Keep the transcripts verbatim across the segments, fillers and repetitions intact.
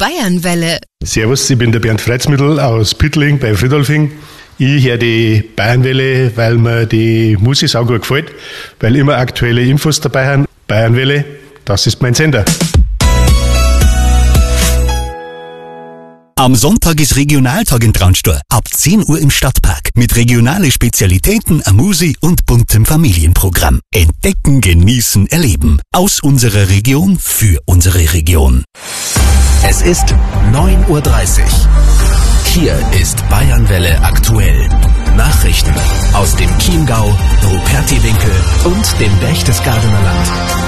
Bayernwelle. Servus, ich bin der Bernd Freizmittel aus Pittling bei Friedolfing. Ich höre die Bayernwelle, weil mir die Musik sau gut gefällt, weil immer aktuelle Infos dabei haben. Bayernwelle, das ist mein Sender. Am Sonntag ist Regionaltag in Traunstein. Ab zehn Uhr im Stadtpark. Mit regionalen Spezialitäten, Amusi und buntem Familienprogramm. Entdecken, genießen, erleben. Aus unserer Region für unsere Region. Es ist neun Uhr dreißig. Hier ist Bayernwelle aktuell. Nachrichten aus dem Chiemgau, Rupertiwinkel und dem Berchtesgadener Land.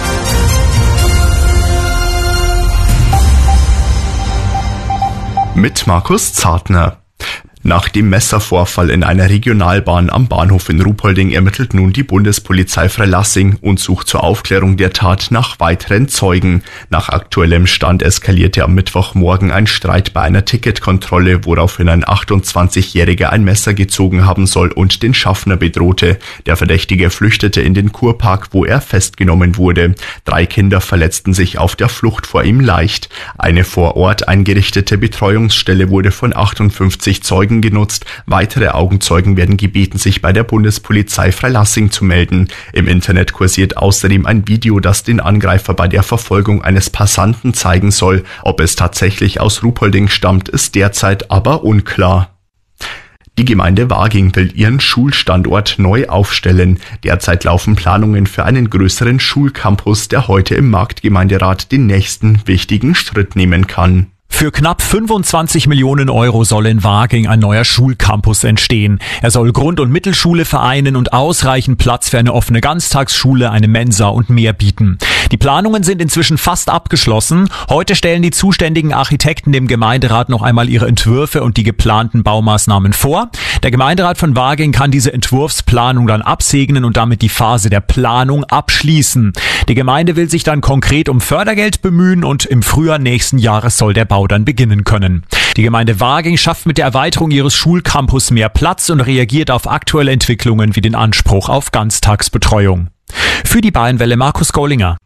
Mit Markus Zartner. Nach dem Messervorfall in einer Regionalbahn am Bahnhof in Ruhpolding ermittelt nun die Bundespolizei Freilassing und sucht zur Aufklärung der Tat nach weiteren Zeugen. Nach aktuellem Stand eskalierte am Mittwochmorgen ein Streit bei einer Ticketkontrolle, woraufhin ein achtundzwanzigjähriger ein Messer gezogen haben soll und den Schaffner bedrohte. Der Verdächtige flüchtete in den Kurpark, wo er festgenommen wurde. Drei Kinder verletzten sich auf der Flucht vor ihm leicht. Eine vor Ort eingerichtete Betreuungsstelle wurde von achtundfünfzig Zeugen genutzt. Weitere Augenzeugen werden gebeten, sich bei der Bundespolizei Freilassing zu melden. Im Internet kursiert außerdem ein Video, das den Angreifer bei der Verfolgung eines Passanten zeigen soll. Ob es tatsächlich aus Ruhpolding stammt, ist derzeit aber unklar. Die Gemeinde Waging will ihren Schulstandort neu aufstellen. Derzeit laufen Planungen für einen größeren Schulcampus, der heute im Marktgemeinderat den nächsten wichtigen Schritt nehmen kann. Für knapp fünfundzwanzig Millionen Euro soll in Waging ein neuer Schulcampus entstehen. Er soll Grund- und Mittelschule vereinen und ausreichend Platz für eine offene Ganztagsschule, eine Mensa und mehr bieten. Die Planungen sind inzwischen fast abgeschlossen. Heute stellen die zuständigen Architekten dem Gemeinderat noch einmal ihre Entwürfe und die geplanten Baumaßnahmen vor. Der Gemeinderat von Waging kann diese Entwurfsplanung dann absegnen und damit die Phase der Planung abschließen. Die Gemeinde will sich dann konkret um Fördergeld bemühen und im Frühjahr nächsten Jahres soll der Bau dann beginnen können. Die Gemeinde Waging schafft mit der Erweiterung ihres Schulcampus mehr Platz und reagiert auf aktuelle Entwicklungen wie den Anspruch auf Ganztagsbetreuung. Für die Bayernwelle Markus Gollinger.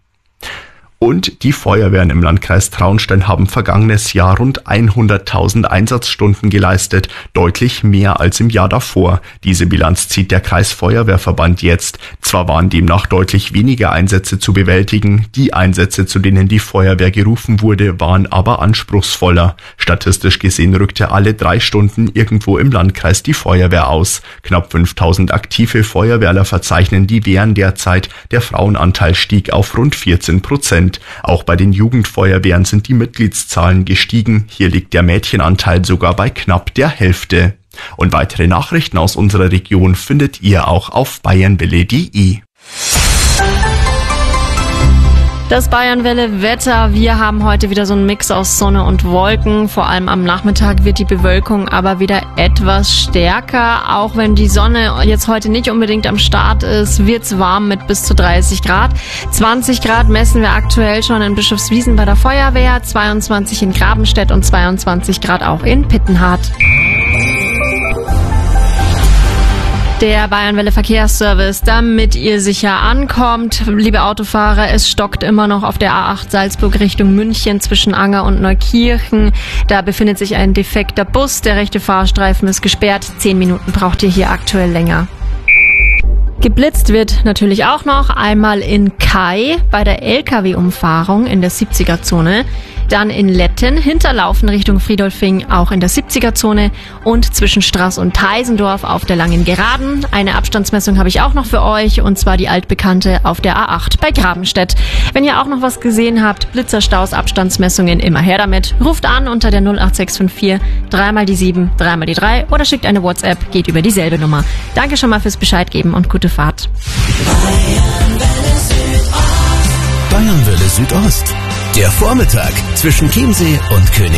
Und die Feuerwehren im Landkreis Traunstein haben vergangenes Jahr rund hunderttausend Einsatzstunden geleistet, deutlich mehr als im Jahr davor. Diese Bilanz zieht der Kreisfeuerwehrverband jetzt. Zwar waren demnach deutlich weniger Einsätze zu bewältigen, die Einsätze, zu denen die Feuerwehr gerufen wurde, waren aber anspruchsvoller. Statistisch gesehen rückte alle drei Stunden irgendwo im Landkreis die Feuerwehr aus. Knapp fünftausend aktive Feuerwehrler verzeichnen die Wehren derzeit. Der Frauenanteil stieg auf rund vierzehn Prozent. Auch bei den Jugendfeuerwehren sind die Mitgliedszahlen gestiegen. Hier liegt der Mädchenanteil sogar bei knapp der Hälfte. Und weitere Nachrichten aus unserer Region findet ihr auch auf bayernwelle punkt de. Das Bayernwelle-Wetter. Wir haben heute wieder so einen Mix aus Sonne und Wolken. Vor allem am Nachmittag wird die Bewölkung aber wieder etwas stärker. Auch wenn die Sonne jetzt heute nicht unbedingt am Start ist, wird's warm mit bis zu dreißig Grad. zwanzig Grad messen wir aktuell schon in Bischofswiesen bei der Feuerwehr, zweiundzwanzig in Grabenstedt und zweiundzwanzig Grad auch in Pittenhardt. Der Bayernwelle Verkehrsservice, damit ihr sicher ankommt. Liebe Autofahrer, es stockt immer noch auf der A acht Salzburg Richtung München zwischen Anger und Neukirchen. Da befindet sich ein defekter Bus. Der rechte Fahrstreifen ist gesperrt. Zehn Minuten braucht ihr hier aktuell länger. Geblitzt wird natürlich auch noch einmal in Kai bei der L K W-Umfahrung in der siebziger-Zone. Dann in Letten, Hinterlaufen Richtung Friedolfing, auch in der siebziger-Zone und zwischen Straß und Teisendorf auf der Langen Geraden. Eine Abstandsmessung habe ich auch noch für euch, und zwar die altbekannte auf der A acht bei Grabenstedt. Wenn ihr auch noch was gesehen habt, Blitzerstaus, Abstandsmessungen, immer her damit. Ruft an unter der null acht sechs fünf vier, dreimal die sieben, dreimal die drei oder schickt eine WhatsApp, geht über dieselbe Nummer. Danke schon mal fürs Bescheid geben und gute Fahrt. Bayernwelle Südost. Der Vormittag zwischen Chiemsee und König.